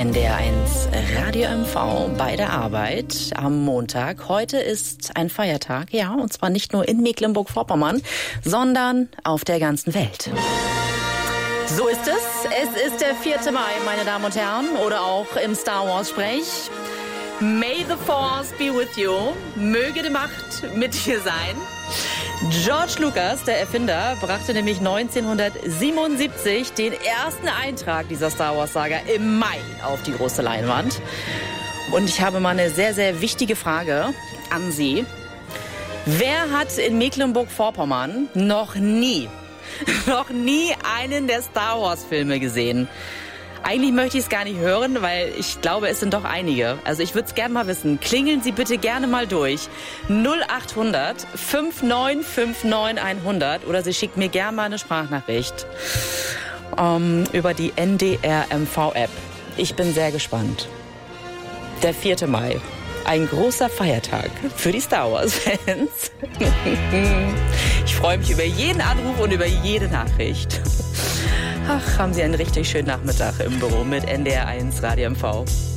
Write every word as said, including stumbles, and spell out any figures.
N D R eins Radio M V bei der Arbeit am Montag. Heute ist ein Feiertag, ja, und zwar nicht nur in Mecklenburg-Vorpommern, sondern auf der ganzen Welt. So ist es. Es ist der vierte Mai, meine Damen und Herren, oder auch im Star Wars-Sprech. May the Force be with you. Möge die Macht mit dir sein. George Lucas, der Erfinder, brachte nämlich neunzehnhundertsiebenundsiebzig den ersten Eintrag dieser Star Wars-Saga im Mai auf die große Leinwand. Und ich habe mal eine sehr, sehr wichtige Frage an Sie. Wer hat in Mecklenburg-Vorpommern noch nie, noch nie einen der Star Wars-Filme gesehen? Eigentlich möchte ich es gar nicht hören, weil ich glaube, es sind doch einige. Also ich würde es gerne mal wissen. Klingeln Sie bitte gerne mal durch. null acht hundert fünf neun fünf neun hundert oder Sie schicken mir gerne mal eine Sprachnachricht ähm, über die N D R M V-App. Ich bin sehr gespannt. Der vierte Mai. Ein großer Feiertag für die Star Wars-Fans. Ich freue mich über jeden Anruf und über jede Nachricht. Ach, haben Sie einen richtig schönen Nachmittag im Büro mit N D R eins Radio M V.